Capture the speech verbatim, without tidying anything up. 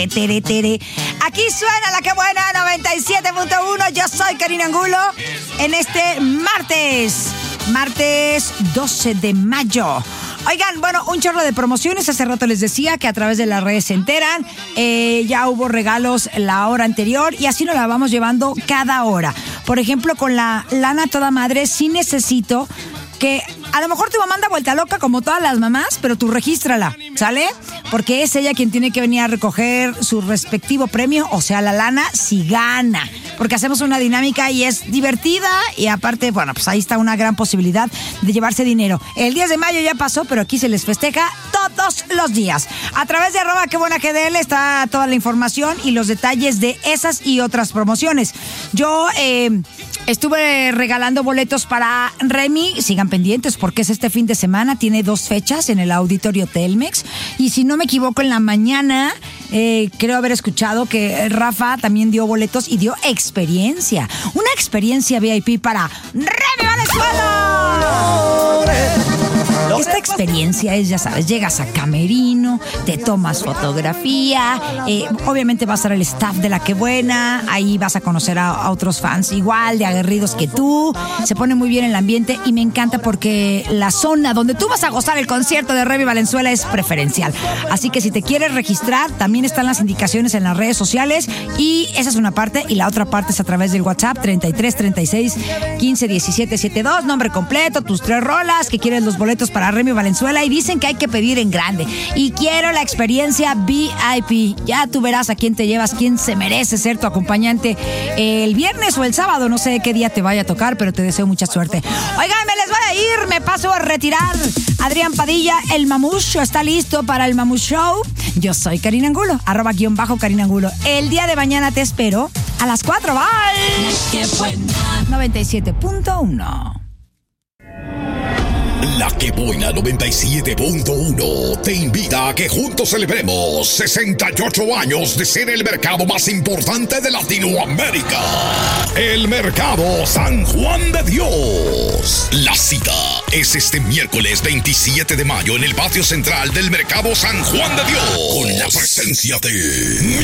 Tere, tere. Aquí suena la que buena noventa y siete punto uno. Yo soy Karina Angulo en este martes, martes doce de mayo. Oigan, bueno, un chorro de promociones. Hace rato les decía que a través de las redes se enteran. Eh, ya hubo regalos la hora anterior y así nos la vamos llevando cada hora. Por ejemplo, con la lana toda madre, sí necesito que a lo mejor tu mamá anda vuelta loca como todas las mamás, pero tú regístrala, ¿sale? Porque es ella quien tiene que venir a recoger su respectivo premio, o sea, la lana si gana. Porque hacemos una dinámica y es divertida y aparte, bueno, pues ahí está una gran posibilidad de llevarse dinero. El diez de mayo ya pasó, pero aquí se les festeja todos los días. A través de arroba que buena G D L está toda la información y los detalles de esas y otras promociones. Yo eh, estuve regalando boletos para Remy. Sigan pendientes porque es este fin de semana. Tiene dos fechas en el Auditorio Telmex. Y si no me equivoco, en la mañana eh, creo haber escuchado que Rafa también dio boletos y dio experiencia. Una experiencia V I P para Remy Valenzuela. Esta experiencia es, ya sabes, llegas a camerino, te tomas fotografía, eh, obviamente va a estar el staff de La Que Buena, ahí vas a conocer a, a otros fans igual de aguerridos que tú, se pone muy bien el ambiente y me encanta porque la zona donde tú vas a gozar el concierto de Remy Valenzuela es preferencial, así que si te quieres registrar, también están las indicaciones en las redes sociales y esa es una parte y la otra parte es a través del WhatsApp treinta y tres, treinta y seis, quince, diecisiete, setenta y dos, nombre completo, tus tres rolas, que quieres los boletos para Remy Valenzuela y dicen que hay que pedir en grande. Y quiero la experiencia V I P. Ya tú verás a quién te llevas, quién se merece ser tu acompañante el viernes o el sábado. No sé qué día te vaya a tocar, pero te deseo mucha suerte. Oigan, me les voy a ir, me paso a retirar. Adrián Padilla, el Mamucho, está listo para el Mamush Show. Yo soy Karina Angulo, arroba guión bajo Karina Angulo. El día de mañana te espero a las cuatro. Bye. Qué buena. noventa y siete punto uno. La Que Buena noventa y siete punto uno te invita a que juntos celebremos sesenta y ocho años de ser el mercado más importante de Latinoamérica. El Mercado San Juan de Dios. La cita es este miércoles veintisiete de mayo en el patio central del Mercado San Juan de Dios. Con la presencia de